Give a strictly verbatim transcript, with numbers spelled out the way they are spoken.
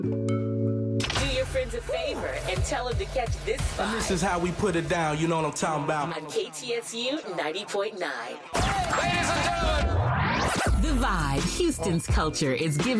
Do your friends a favor and tell them to catch this vibe. And this is how we put it down, you know what I'm talking about. On K T S U ninety point nine. Ladies and gentlemen. The Vibe, Houston's culture is giving